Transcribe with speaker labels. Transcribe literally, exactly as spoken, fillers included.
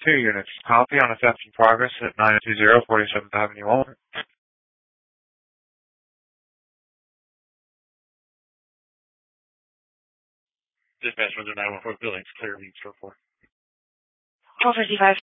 Speaker 1: Two units. Copy on a theft in progress at nine two zero forty-seventh Avenue Walnut.
Speaker 2: Dispatch one nine one four buildings, clear leads for four.
Speaker 3: twelve fifty-five.